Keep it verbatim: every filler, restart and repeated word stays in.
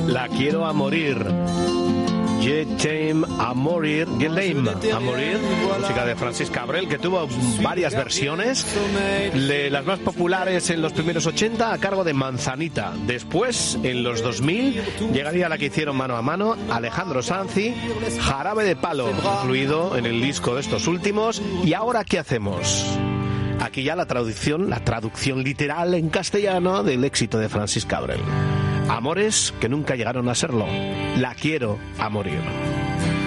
La quiero a morir. Je t'aime a morir, Je l'aime a morir, música de Francis Cabrel, que tuvo varias versiones, de las más populares en los primeros ochenta a cargo de Manzanita. Después, en los dos mil, llegaría la que hicieron mano a mano Alejandro Sanzi, Jarabe de Palo, incluido en el disco de estos últimos. ¿Y ahora qué hacemos? Aquí ya la traducción, la traducción literal en castellano del éxito de Francis Cabrel. Amores que nunca llegaron a serlo. La quiero a morir.